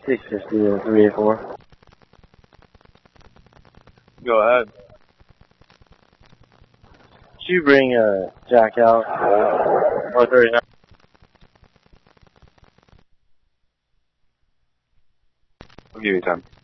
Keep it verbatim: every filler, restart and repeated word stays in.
six fifty to three eighty-four. Go ahead. Did you bring uh, Jack out? Or thirty-nine? I'll give you time.